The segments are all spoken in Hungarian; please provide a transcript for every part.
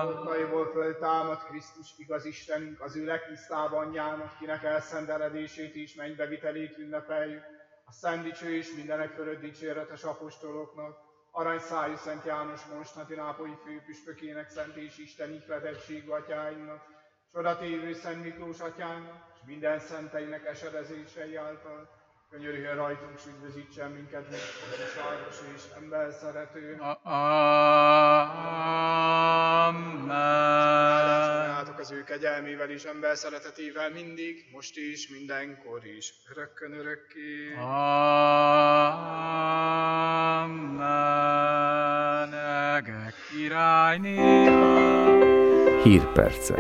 Holttaiból föltámadt Krisztus igaz Istenünk, az ő legtisztább anyjának, kinek elszendeledését és mennybevitelét ünnepeljük, a szent dicső és mindenek fölött dicséretes apostoloknak, aranyszájú Szent János konstantinápolyi főpüspökének, szent és Isten ihletettségű atyáinknak, csodatévő Szent Miklós atyának, és minden szenteinek esedezései által, könyörüljön rajtunk, s üdvözítsen minket, mint igazságos és emberszerető. Amen. Az ő kegyelmével és ember szeretetével mindig, most is, mindenkor is, örökkön örökké. Amen. Egek királynéja. Hírpercek.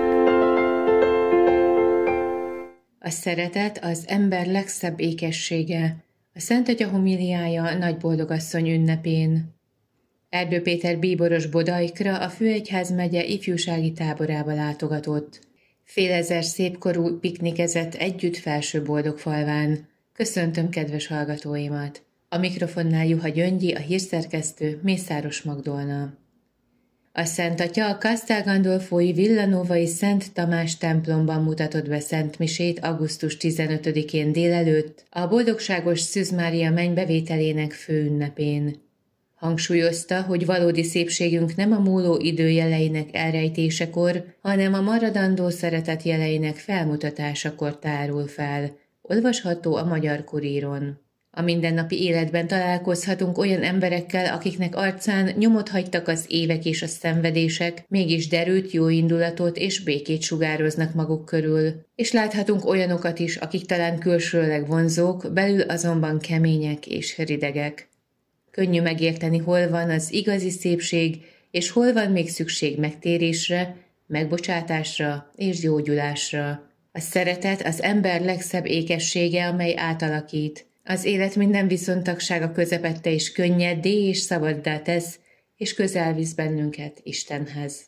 A szeretet az ember legszebb ékessége. A Szent Atya homiliája Nagy Boldogasszony ünnepén. Erdő Péter bíboros Bodaikra, a Főegyházmegye ifjúsági táborába látogatott. Fél ezer szépkorú piknikezett együtt Felső-Boldogfalván. Köszöntöm kedves hallgatóimat! A mikrofonnál Juha Gyöngyi, a hírszerkesztő, Mészáros Magdolna. A Szent Atya a Castel Gandolfói Villanovai Szent Tamás templomban mutatott be szentmisét augusztus 15-én délelőtt, a Boldogságos Szűz Mária mennybevételének főünnepén. Hangsúlyozta, hogy valódi szépségünk nem a múló idő jeleinek elrejtésekor, hanem a maradandó szeretet jeleinek felmutatásakor tárul fel. Olvasható a Magyar Kuríron. A mindennapi életben találkozhatunk olyan emberekkel, akiknek arcán nyomot hagytak az évek és a szenvedések, mégis derült, jó indulatot és békét sugároznak maguk körül. És láthatunk olyanokat is, akik talán külsőleg vonzók, belül azonban kemények és ridegek. Könnyű megérteni, hol van az igazi szépség, és hol van még szükség megtérésre, megbocsátásra és gyógyulásra. A szeretet az ember legszebb ékessége, amely átalakít. Az élet minden viszontagsága közepette is könnyeddé és szabaddá tesz, és közel visz bennünket Istenhez.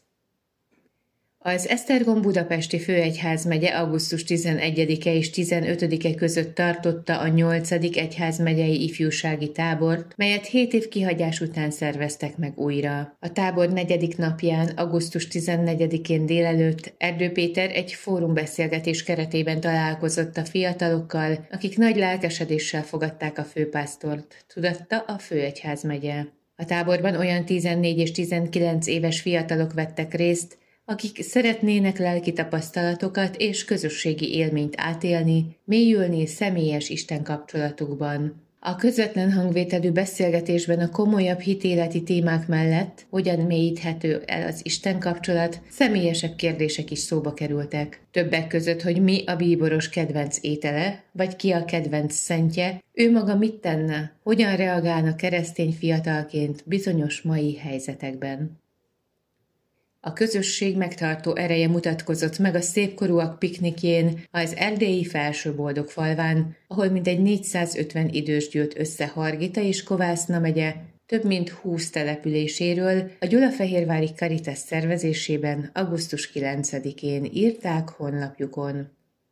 Az Esztergom Budapesti Főegyházmegye augusztus 11-e és 15-e között tartotta a 8. egyházmegyei ifjúsági tábort, melyet 7 év kihagyás után szerveztek meg újra. A tábor 4. napján, augusztus 14-én délelőtt Erdő Péter egy fórumbeszélgetés keretében találkozott a fiatalokkal, akik nagy lelkesedéssel fogadták a főpásztort, tudatta a Főegyházmegye. A táborban olyan 14 és 19 éves fiatalok vettek részt, akik szeretnének lelki tapasztalatokat és közösségi élményt átélni, mélyülni személyes Isten kapcsolatukban. A közvetlen hangvételű beszélgetésben a komolyabb hitéleti témák mellett, hogyan mélyíthető el az Isten kapcsolat, személyesebb kérdések is szóba kerültek. Többek között, hogy mi a bíboros kedvenc étele, vagy ki a kedvenc szentje, ő maga mit tenne, hogyan reagálna keresztény fiatalként bizonyos mai helyzetekben. A közösség megtartó ereje mutatkozott meg a szépkorúak piknikjén az erdélyi Felső-Boldogfalván, ahol mintegy 450 idős gyűlt össze Hargita és Kovászna megye több mint 20 településéről a Gyulafehérvári Caritas szervezésében augusztus 9-én írták honlapjukon.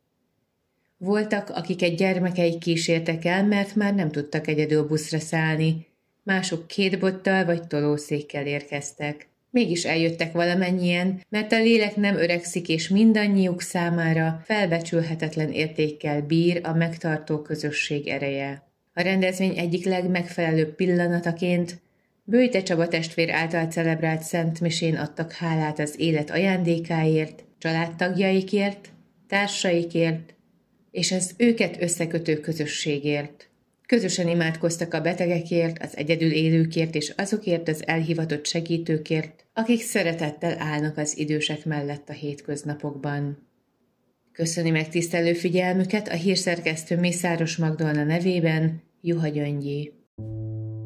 Voltak, akiket gyermekeik kísértek el, mert már nem tudtak egyedül buszra szállni, mások 2 bottal vagy tolószékkel érkeztek. Mégis eljöttek valamennyien, mert a lélek nem öregszik, és mindannyiuk számára felbecsülhetetlen értékkel bír a megtartó közösség ereje. A rendezvény egyik legmegfelelőbb pillanataként Böjte Csaba testvér által celebrált szentmisén adtak hálát az élet ajándékáért, családtagjaikért, társaikért és az őket összekötő közösségért. Közösen imádkoztak a betegekért, az egyedül élőkért és azokért az elhivatott segítőkért, akik szeretettel állnak az idősek mellett a hétköznapokban. Köszöni megtisztelő figyelmüket a hírszerkesztő Mészáros Magdolna nevében Juha Gyöngyi.